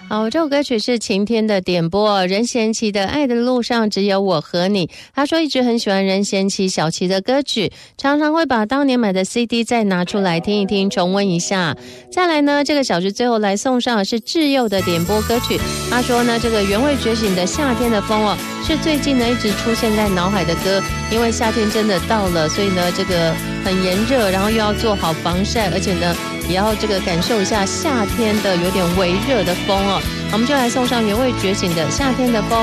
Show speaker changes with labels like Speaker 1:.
Speaker 1: 好，这首歌曲是晴天的点播，任贤齐的《爱的路上只有我和你》。他说一直很喜欢任贤齐、小齐的歌曲，常常会把当年买的 CD 再拿出来听一听，重温一下。再来呢，这个小时最后来送上的是智佑的点播歌曲。他说呢，这个原味觉醒的《夏天的风》是最近呢一直出现在脑海的歌，因为夏天真的到了，所以呢这个很炎热，然后又要做好防晒，而且呢也要这个感受一下夏天的有点微热的风我们就来送上原味觉醒的《夏天的风》。